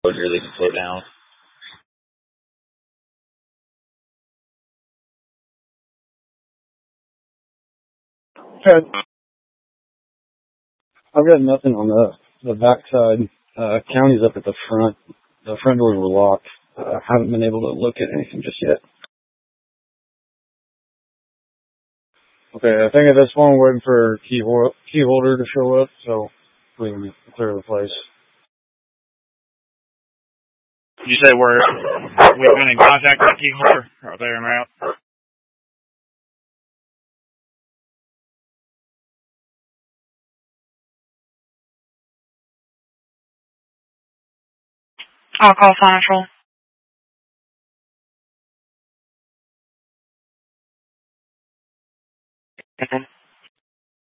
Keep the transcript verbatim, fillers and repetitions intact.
Closure, they can slow down. Okay. I've got nothing on the the back side. Uh, county's up at the front. The front doors were locked. I uh, haven't been able to look at anything just yet. Okay, I think at this point we're waiting for key, ho- key holder to show up, so we can clear the place. You say we're, we've been in contact with the key holder? Are they en route? I'll call Central. Okay.